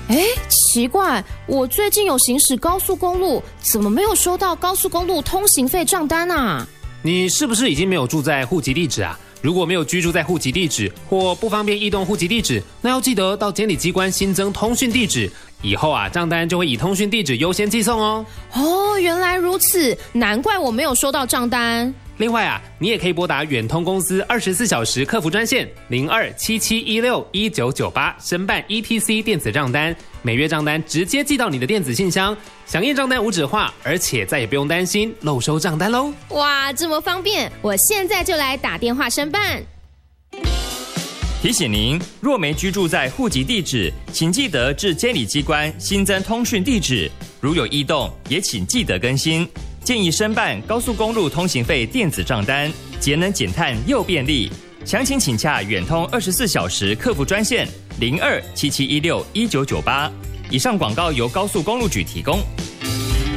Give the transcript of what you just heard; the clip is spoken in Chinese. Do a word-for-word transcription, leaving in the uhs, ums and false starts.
哎，奇怪，我最近有行驶高速公路，怎么没有收到高速公路通行费账单啊？ 你是不是已经没有住在户籍地址啊？如果没有居住在户籍地址或不方便移动户籍地址，那要记得到监理机关新增通讯地址，以后啊账单就会以通讯地址优先寄送哦。 哦，原来如此，难怪我没有收到账单。 另外啊，你也可以拨打远通公司二十四小时客服专线零二七七一六一九九八申办 E T C 电子账单，每月账单直接寄到你的电子信箱，响应账单无纸化，而且再也不用担心漏收账单喽。 哇，这么方便，我现在就来打电话申办。 提醒您，若没居住在户籍地址，请记得至监理机关新增通讯地址，如有异动，也请记得更新。建议申办高速公路通行费电子账单，节能减碳又便利。详情请洽远通二十四小时客服专线零二七七一六一九九八。以上广告由高速公路局提供。